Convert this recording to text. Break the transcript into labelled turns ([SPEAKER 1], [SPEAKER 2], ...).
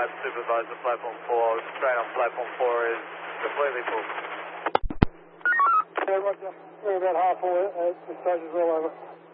[SPEAKER 1] supervisor, platform 4. Train on platform 4 is completely full.
[SPEAKER 2] Yeah, roger. We're about half full. The station's well over.